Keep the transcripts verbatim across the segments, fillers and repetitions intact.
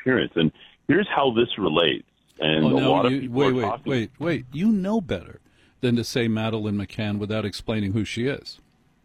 appearance. And here's how this relates. And oh, a no, lot of you, people wait, are wait, talking. wait, wait. You know better than to say Madeleine McCann without explaining who she is.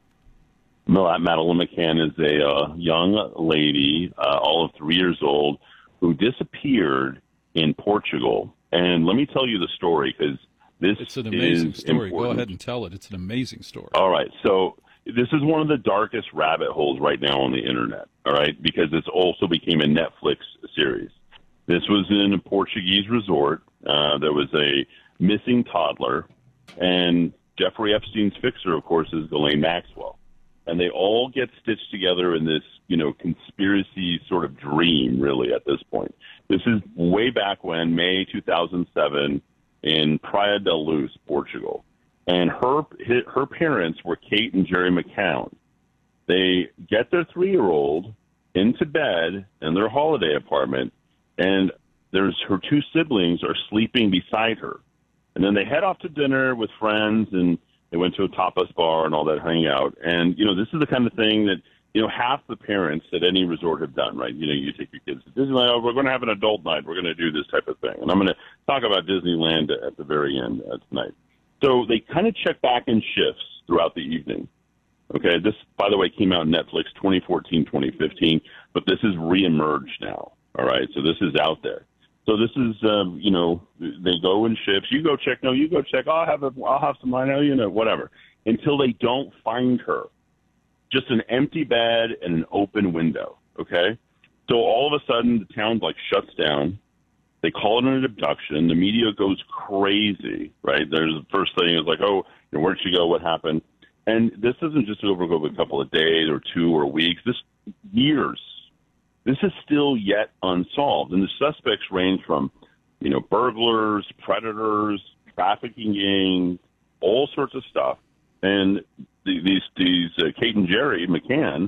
Madeleine McCann is a uh, young lady, uh, all of three years old, who disappeared in Portugal. And let me tell you the story, because this It's an amazing is story. important. Go ahead and tell it. It's an amazing story. All right. So this is one of the darkest rabbit holes right now on the internet, all right, because it's also became a Netflix series. This was in a Portuguese resort. Uh, there was a missing toddler, and Jeffrey Epstein's fixer, of course, is Ghislaine Maxwell. And they all get stitched together in this, you know, conspiracy sort of dream, really, at this point. This is way back when, May two thousand seven, in Praia da Luz, Portugal. And her her parents were Kate and Jerry McCown. They get their three-year-old into bed in their holiday apartment, and there's her two siblings are sleeping beside her. And then they head off to dinner with friends, and they went to a tapas bar and all that hangout. And, you know, this is the kind of thing that, you know, half the parents at any resort have done, right? You know, you take your kids to Disneyland. Oh, we're going to have an adult night. We're going to do this type of thing. And I'm going to talk about Disneyland at the very end uh, tonight. So they kind of check back in shifts throughout the evening. Okay, this, by the way, came out on Netflix twenty fourteen, twenty fifteen, but this is reemerged now. All right, so this is out there. So this is, um, you know, they go in shifts. You go check. No, you go check. I'll have a, I'll have some. I know, you know, whatever. Until they don't find her, just an empty bed and an open window. Okay, so all of a sudden the town like shuts down. They call it an abduction. The media goes crazy. Right? There's the first thing is like, oh, you know, where'd she go? What happened? And this isn't just over a couple of days or two or weeks. This years. This is still yet unsolved, and the suspects range from, you know, burglars, predators, trafficking gangs, all sorts of stuff. And the, these these uh, Kate and Jerry McCann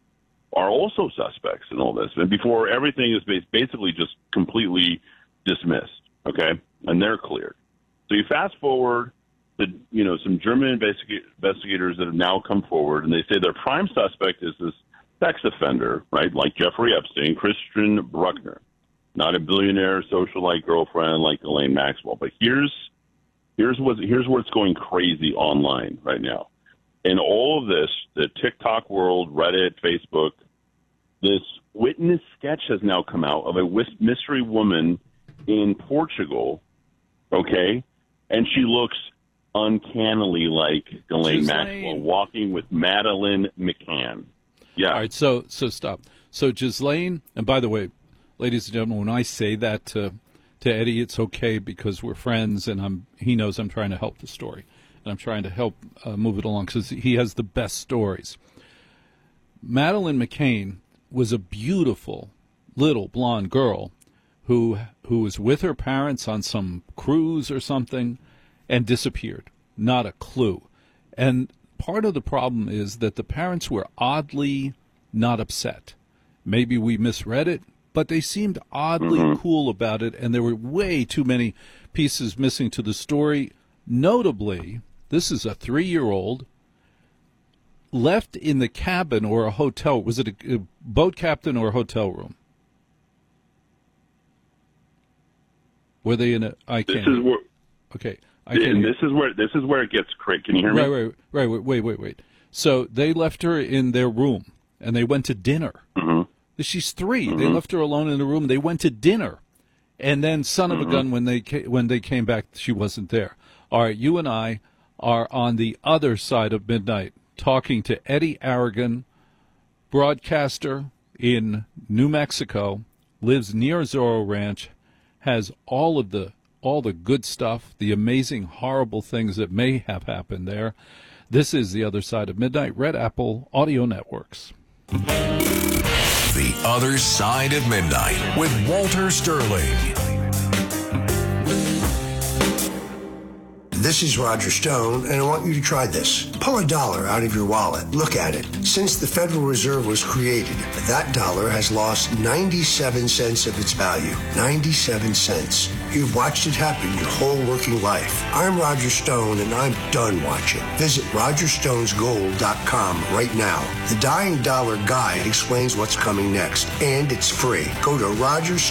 are also suspects in all this. And before everything is basically just completely dismissed, okay, and they're cleared. So you fast forward to, you know, some German investiga- investigators that have now come forward, and they say their prime suspect is this sex offender, right, like Jeffrey Epstein, Christian Bruckner, not a billionaire socialite girlfriend like Ghislaine Maxwell. But here's here's what here's where it's going crazy online right now. In all of this, the TikTok world, Reddit, Facebook, this witness sketch has now come out of a mystery woman in Portugal, okay, and she looks uncannily like Ghislaine Maxwell walking with Madeleine McCann. Yeah. All right, so so stop. So Ghislaine, and by the way, ladies and gentlemen, when I say that to to Eddie, it's okay because we're friends, and I'm he knows I'm trying to help the story, and I'm trying to help uh, move it along because he has the best stories. Madeleine McCann was a beautiful little blonde girl who who was with her parents on some cruise or something and disappeared. Not a clue. And part of the problem is that the parents were oddly not upset. Maybe we misread it, but they seemed oddly mm-hmm. cool about it, and there were way too many pieces missing to the story. Notably, this is a three-year-old left in the cabin or a hotel. Was it a, a boat captain or a hotel room? Were they in a? I can't. This is where, okay. I and this is where this is where it gets crazy. Can you hear me? Right, right, right, wait, wait, wait, wait. So they left her in their room, and they went to dinner. Mm-hmm. She's three. Mm-hmm. They left her alone in the room. They went to dinner, and then, son mm-hmm. of a gun, when they ca- when they came back, she wasn't there. All right, you and I are on the other side of midnight, talking to Eddie Aragon, broadcaster in New Mexico, lives near Zorro Ranch, has all of the all the good stuff, the amazing, horrible things that may have happened there. This is The Other Side of Midnight, Red Apple Audio Networks. The Other Side of Midnight with Walter Sterling. This is Roger Stone, and I want you to try this. Pull a dollar out of your wallet. Look at it. Since the Federal Reserve was created, that dollar has lost ninety-seven cents of its value. ninety-seven cents. You've watched it happen your whole working life. I'm Roger Stone, and I'm done watching. Visit roger stones gold dot com right now. The Dying Dollar Guide explains what's coming next, and it's free. Go to Roger